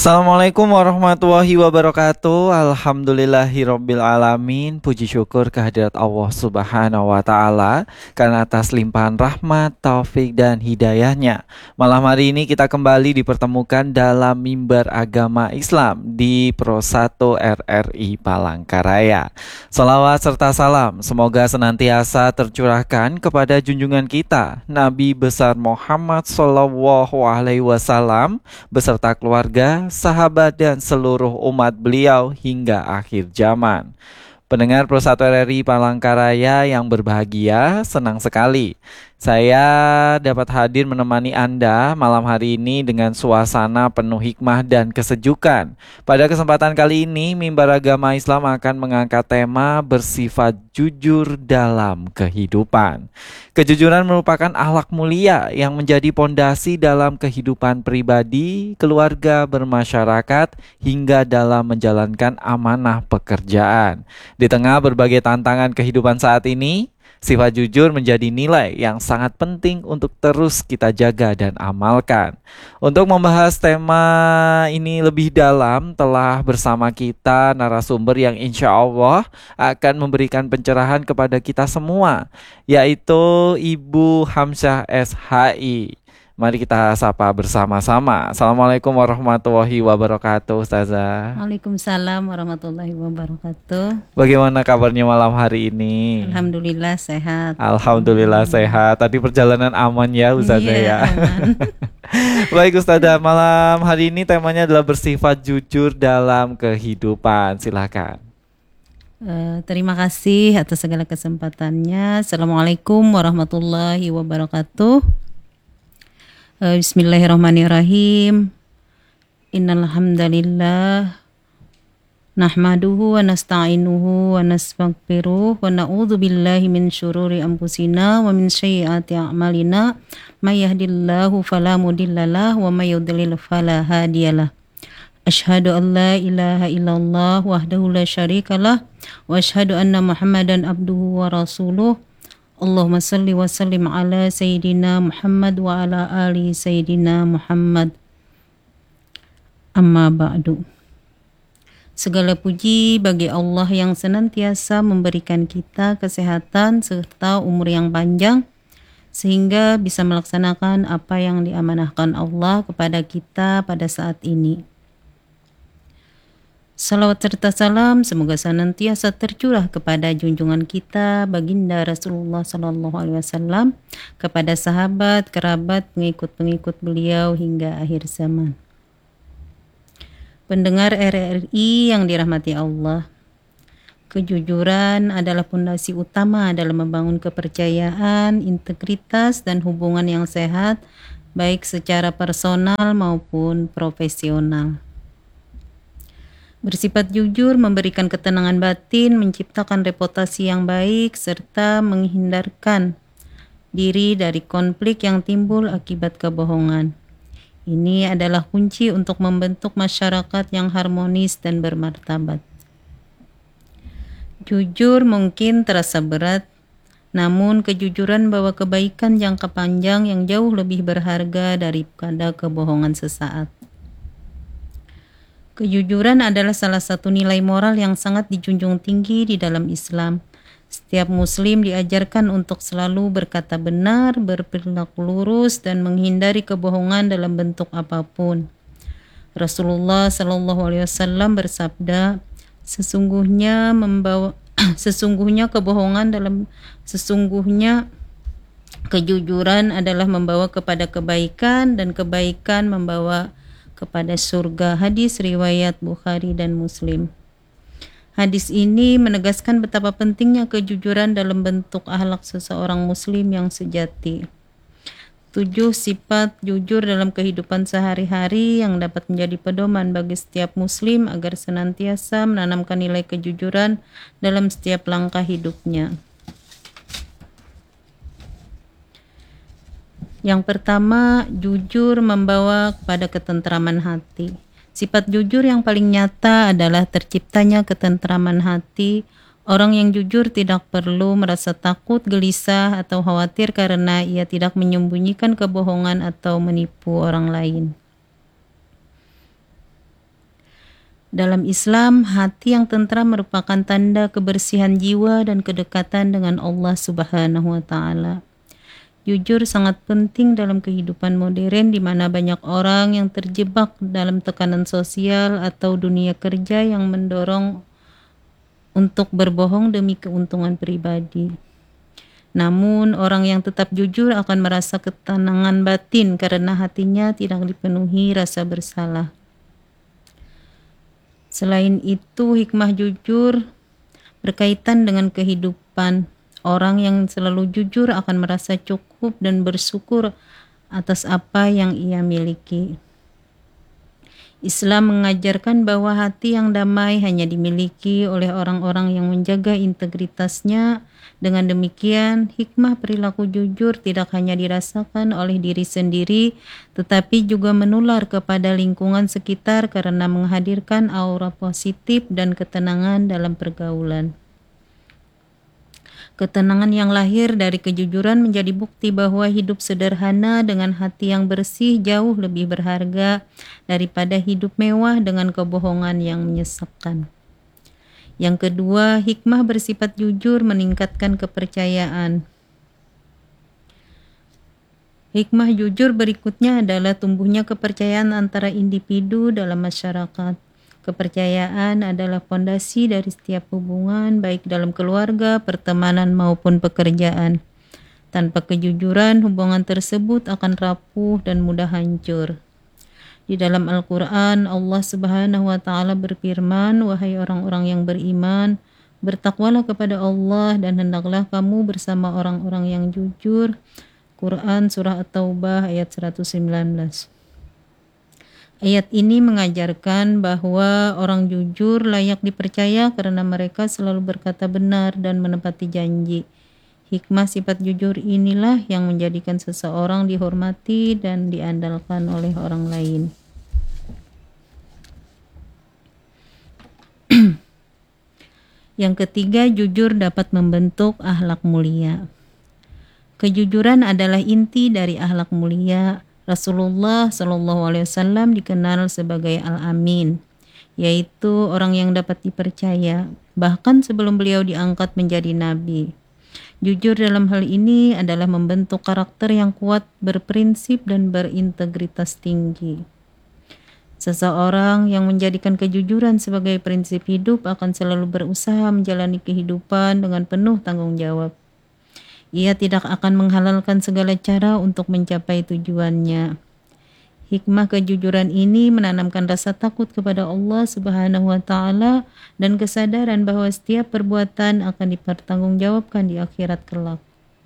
Assalamualaikum warahmatullahi wabarakatuh. Alhamdulillahirabbil alamin. Puji syukur kehadirat Allah Subhanahu wa taala karena atas limpahan rahmat, taufik dan hidayahnya. Malam hari ini kita kembali dipertemukan dalam mimbar agama Islam di Pro 1 RRI Palangkaraya. Salawat serta salam semoga senantiasa tercurahkan kepada junjungan kita Nabi besar Muhammad sallallahu alaihi wasallam beserta keluarga, sahabat dan seluruh umat beliau hingga akhir zaman. Pendengar Pro 1 RRI Palangkaraya yang berbahagia, senang sekali saya dapat hadir menemani Anda malam hari ini dengan suasana penuh hikmah dan kesejukan. Pada kesempatan kali ini, Mimbar Agama Islam akan mengangkat tema bersifat jujur dalam kehidupan. Kejujuran merupakan akhlak mulia yang menjadi pondasi dalam kehidupan pribadi, keluarga, bermasyarakat, hingga dalam menjalankan amanah pekerjaan. Di tengah berbagai tantangan kehidupan saat ini, sifat jujur menjadi nilai yang sangat penting untuk terus kita jaga dan amalkan. Untuk membahas tema ini lebih dalam, telah bersama kita narasumber yang insya Allah akan memberikan pencerahan kepada kita semua, yaitu Ibu Hamsyah SHI. Mari kita sapa bersama-sama. Assalamualaikum warahmatullahi wabarakatuh, Ustazah. Waalaikumsalam warahmatullahi wabarakatuh. Bagaimana kabarnya malam hari ini? Alhamdulillah sehat. Alhamdulillah sehat. Tadi perjalanan aman ya Ustazah ya. Aman. Baik Ustazah, malam hari ini temanya adalah bersifat jujur dalam kehidupan. Silakan. Terima kasih atas segala kesempatannya. Assalamualaikum warahmatullahi wabarakatuh. Bismillahirrahmanirrahim. Innal hamdalillah nahmaduhu wa nasta'inuhu wa nastaghfiruh wa na'udzu billahi min syururi anfusina wa min sayyiati a'malina may yahdihillahu fala mudhillalah wa may yudlil fala hadiyalah. Asyhadu an la ilaha illallah wahdahu la syarikalah wa asyhadu anna Muhammadan abduhu wa rasuluh. Allahumma salli wa sallim ala Sayyidina Muhammad wa ala ali Sayyidina Muhammad. Amma ba'du. Segala puji bagi Allah yang senantiasa memberikan kita kesehatan serta umur yang panjang sehingga bisa melaksanakan apa yang diamanahkan Allah kepada kita pada saat ini. Salawat serta salam semoga senantiasa tercurah kepada junjungan kita baginda Rasulullah Sallallahu Alaihi Wasallam, kepada sahabat, kerabat, pengikut-pengikut beliau hingga akhir zaman. Pendengar RRI yang dirahmati Allah, kejujuran adalah pondasi utama dalam membangun kepercayaan, integritas dan hubungan yang sehat baik secara personal maupun profesional. Bersifat jujur memberikan ketenangan batin, menciptakan reputasi yang baik, serta menghindarkan diri dari konflik yang timbul akibat kebohongan. Ini adalah kunci untuk membentuk masyarakat yang harmonis dan bermartabat. Jujur mungkin terasa berat, namun kejujuran membawa kebaikan jangka panjang yang jauh lebih berharga daripada kebohongan sesaat. Kejujuran adalah salah satu nilai moral yang sangat dijunjung tinggi di dalam Islam. Setiap muslim diajarkan untuk selalu berkata benar, berperilaku lurus, dan menghindari kebohongan dalam bentuk apapun. Rasulullah Shallallahu Alaihi Wasallam bersabda, sesungguhnya kejujuran adalah membawa kepada kebaikan dan kebaikan membawa kepada surga. Hadis riwayat Bukhari dan Muslim. Hadis ini menegaskan betapa pentingnya kejujuran dalam bentuk akhlak seseorang muslim yang sejati. 7 sifat jujur dalam kehidupan sehari-hari yang dapat menjadi pedoman bagi setiap muslim agar senantiasa menanamkan nilai kejujuran dalam setiap langkah hidupnya. Yang pertama, jujur membawa kepada ketentraman hati. Sifat jujur yang paling nyata adalah terciptanya ketentraman hati. Orang yang jujur tidak perlu merasa takut, gelisah, atau khawatir karena ia tidak menyembunyikan kebohongan atau menipu orang lain. Dalam Islam, hati yang tentram merupakan tanda kebersihan jiwa dan kedekatan dengan Allah Subhanahu wa taala. Jujur sangat penting dalam kehidupan modern di mana banyak orang yang terjebak dalam tekanan sosial atau dunia kerja yang mendorong untuk berbohong demi keuntungan pribadi. Namun, orang yang tetap jujur akan merasa ketenangan batin karena hatinya tidak dipenuhi rasa bersalah. Selain itu, hikmah jujur berkaitan dengan kehidupan. Orang yang selalu jujur akan merasa cukup dan bersyukur atas apa yang ia miliki. Islam mengajarkan bahwa hati yang damai hanya dimiliki oleh orang-orang yang menjaga integritasnya. Dengan demikian, hikmah perilaku jujur tidak hanya dirasakan oleh diri sendiri, tetapi juga menular kepada lingkungan sekitar karena menghadirkan aura positif dan ketenangan dalam pergaulan. Ketenangan yang lahir dari kejujuran menjadi bukti bahwa hidup sederhana dengan hati yang bersih jauh lebih berharga daripada hidup mewah dengan kebohongan yang menyesakkan. Yang kedua, hikmah bersifat jujur meningkatkan kepercayaan. Hikmah jujur berikutnya adalah tumbuhnya kepercayaan antara individu dalam masyarakat. Kepercayaan adalah fondasi dari setiap hubungan, baik dalam keluarga, pertemanan, maupun pekerjaan. Tanpa kejujuran, hubungan tersebut akan rapuh dan mudah hancur. Di dalam Al-Quran, Allah Subhanahu wa Ta'ala berfirman, "Wahai orang-orang yang beriman, bertakwalah kepada Allah dan hendaklah kamu bersama orang-orang yang jujur." Quran Surah At-Taubah ayat 119. Ayat ini mengajarkan bahwa orang jujur layak dipercaya karena mereka selalu berkata benar dan menepati janji. Hikmah sifat jujur inilah yang menjadikan seseorang dihormati dan diandalkan oleh orang lain. Yang ketiga, jujur dapat membentuk akhlak mulia. Kejujuran adalah inti dari akhlak mulia. Rasulullah Shallallahu Alaihi Wasallam dikenal sebagai Al-Amin, yaitu orang yang dapat dipercaya, bahkan sebelum beliau diangkat menjadi nabi. Jujur dalam hal ini adalah membentuk karakter yang kuat, berprinsip, dan berintegritas tinggi. Seseorang yang menjadikan kejujuran sebagai prinsip hidup akan selalu berusaha menjalani kehidupan dengan penuh tanggung jawab. Ia tidak akan menghalalkan segala cara untuk mencapai tujuannya. Hikmah kejujuran ini menanamkan rasa takut kepada Allah Subhanahu wa Ta'ala dan kesadaran bahwa setiap perbuatan akan dipertanggungjawabkan di akhirat kelak.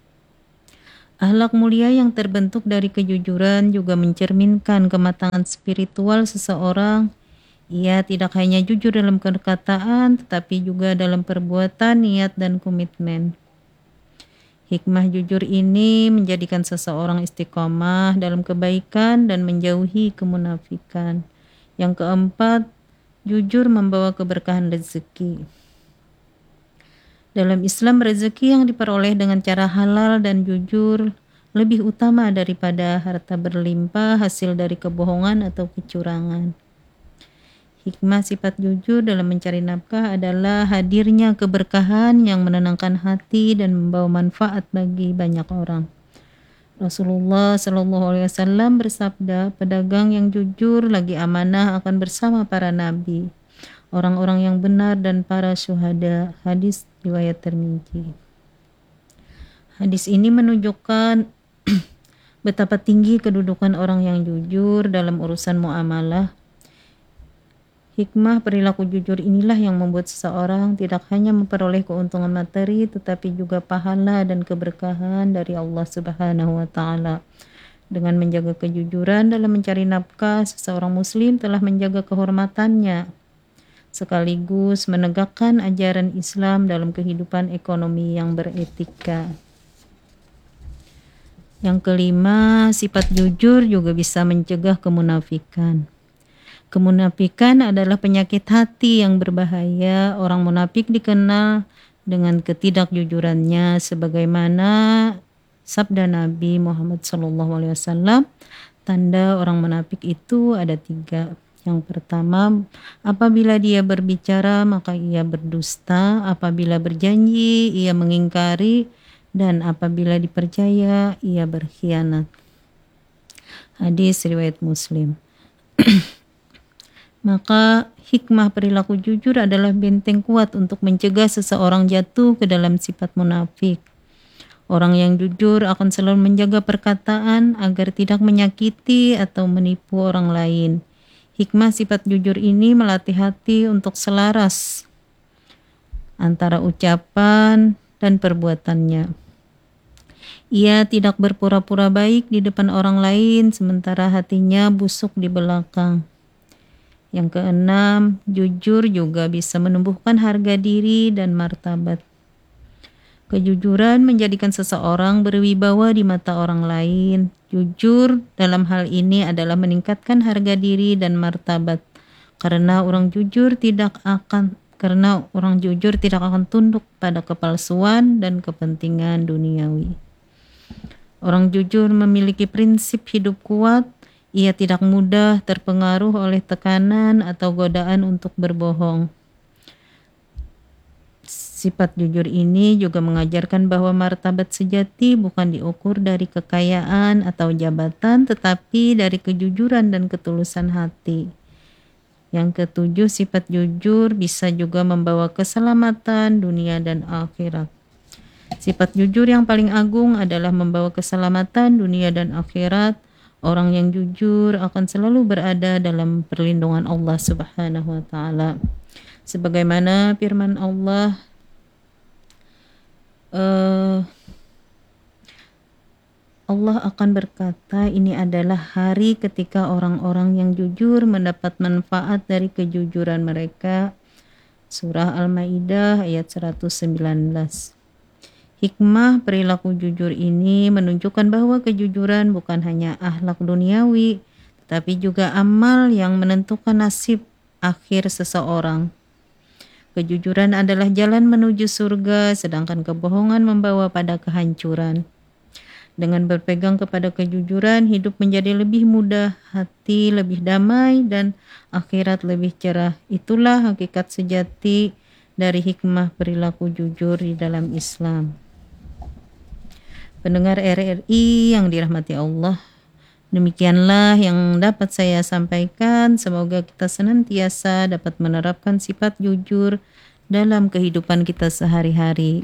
Akhlak mulia yang terbentuk dari kejujuran juga mencerminkan kematangan spiritual seseorang. Ia tidak hanya jujur dalam perkataan, tetapi juga dalam perbuatan, niat, dan komitmen. Hikmah jujur ini menjadikan seseorang istiqomah dalam kebaikan dan menjauhi kemunafikan. Yang keempat, jujur membawa keberkahan rezeki. Dalam Islam, rezeki yang diperoleh dengan cara halal dan jujur lebih utama daripada harta berlimpah hasil dari kebohongan atau kecurangan. Hikmah sifat jujur dalam mencari nafkah adalah hadirnya keberkahan yang menenangkan hati dan membawa manfaat bagi banyak orang. Rasulullah Shallallahu Alaihi Wasallam bersabda, pedagang yang jujur lagi amanah akan bersama para nabi, orang-orang yang benar dan para syuhada. Hadis riwayat Tirmidzi. Hadis ini menunjukkan betapa tinggi kedudukan orang yang jujur dalam urusan muamalah. Hikmah perilaku jujur inilah yang membuat seseorang tidak hanya memperoleh keuntungan materi, tetapi juga pahala dan keberkahan dari Allah Subhanahu wa Ta'ala. Dengan menjaga kejujuran dalam mencari nafkah, seseorang muslim telah menjaga kehormatannya, sekaligus menegakkan ajaran Islam dalam kehidupan ekonomi yang beretika. Yang kelima, sifat jujur juga bisa mencegah kemunafikan. Kemunafikan adalah penyakit hati yang berbahaya. Orang munafik dikenal dengan ketidakjujurannya, sebagaimana sabda Nabi Muhammad SAW, tanda orang munafik itu ada 3. Yang pertama, apabila dia berbicara maka ia berdusta, apabila berjanji ia mengingkari, dan apabila dipercaya ia berkhianat. Hadis riwayat Muslim. Maka hikmah perilaku jujur adalah benteng kuat untuk mencegah seseorang jatuh ke dalam sifat munafik. Orang yang jujur akan selalu menjaga perkataan agar tidak menyakiti atau menipu orang lain. Hikmah sifat jujur ini melatih hati untuk selaras antara ucapan dan perbuatannya. Ia tidak berpura-pura baik di depan orang lain sementara hatinya busuk di belakang. Yang keenam, jujur juga bisa menumbuhkan harga diri dan martabat. Kejujuran menjadikan seseorang berwibawa di mata orang lain. Jujur dalam hal ini adalah meningkatkan harga diri dan martabat. Karena orang jujur tidak akan tunduk pada kepalsuan dan kepentingan duniawi. Orang jujur memiliki prinsip hidup kuat. Ia tidak mudah terpengaruh oleh tekanan atau godaan untuk berbohong. Sifat jujur ini juga mengajarkan bahwa martabat sejati bukan diukur dari kekayaan atau jabatan, tetapi dari kejujuran dan ketulusan hati. Yang ketujuh, sifat jujur bisa juga membawa keselamatan dunia dan akhirat. Sifat jujur yang paling agung adalah membawa keselamatan dunia dan akhirat. Orang yang jujur akan selalu berada dalam perlindungan Allah Subhanahu wa taala. Sebagaimana firman Allah, Allah akan berkata, ini adalah hari ketika orang-orang yang jujur mendapat manfaat dari kejujuran mereka. Surah Al-Maidah ayat 119. Hikmah perilaku jujur ini menunjukkan bahwa kejujuran bukan hanya akhlak duniawi, tetapi juga amal yang menentukan nasib akhir seseorang. Kejujuran adalah jalan menuju surga, sedangkan kebohongan membawa pada kehancuran. Dengan berpegang kepada kejujuran, hidup menjadi lebih mudah, hati lebih damai, dan akhirat lebih cerah. Itulah hakikat sejati dari hikmah perilaku jujur di dalam Islam. Pendengar RRI yang dirahmati Allah, demikianlah yang dapat saya sampaikan. Semoga kita senantiasa dapat menerapkan sifat jujur dalam kehidupan kita sehari-hari.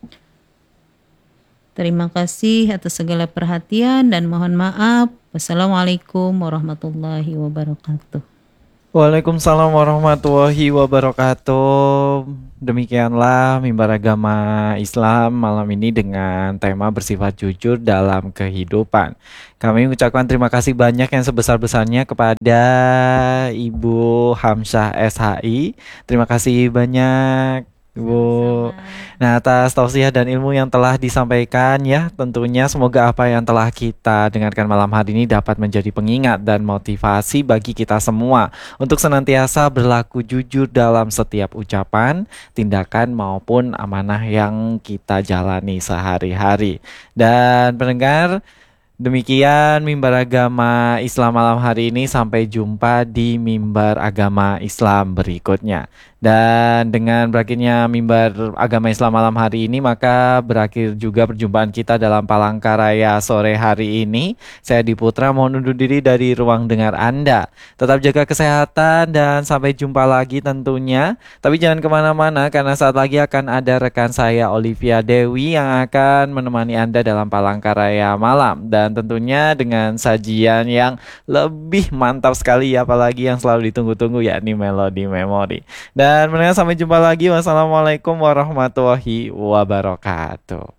Terima kasih atas segala perhatian dan mohon maaf. Wassalamualaikum warahmatullahi wabarakatuh. Waalaikumsalam warahmatullahi wabarakatuh. Demikianlah Mimbar Agama Islam malam ini dengan tema bersifat jujur dalam kehidupan. Kami mengucapkan terima kasih banyak yang sebesar-besarnya kepada Ibu Hamsyah SHI. Terima kasih banyak Ibu. Nah, atas tausiah dan ilmu yang telah disampaikan ya, tentunya semoga apa yang telah kita dengarkan malam hari ini dapat menjadi pengingat dan motivasi bagi kita semua untuk senantiasa berlaku jujur dalam setiap ucapan, tindakan maupun amanah yang kita jalani sehari-hari. Dan pendengar, demikian Mimbar Agama Islam malam hari ini. Sampai jumpa di Mimbar Agama Islam berikutnya. Dan dengan berakhirnya Mimbar Agama Islam malam hari ini, maka berakhir juga perjumpaan kita dalam Palangkaraya sore hari ini. Saya Diputra mohon undur diri dari ruang dengar Anda. Tetap jaga kesehatan dan sampai jumpa lagi tentunya. Tapi jangan kemana-mana karena saat lagi akan ada rekan saya Olivia Dewi yang akan menemani Anda dalam Palangkaraya malam. Dan tentunya dengan sajian yang lebih mantap sekali, apalagi yang selalu ditunggu-tunggu, yakni Melodi Memori. Dan mendengar sampai jumpa lagi. Wassalamualaikum warahmatullahi wabarakatuh.